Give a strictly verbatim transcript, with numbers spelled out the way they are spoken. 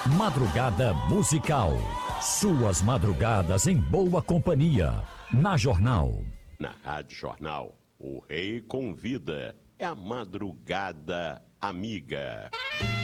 Madrugada musical. Suas madrugadas em boa companhia. Na Jornal. Na Rádio Jornal, o Rei Convida. É a Madrugada Amiga.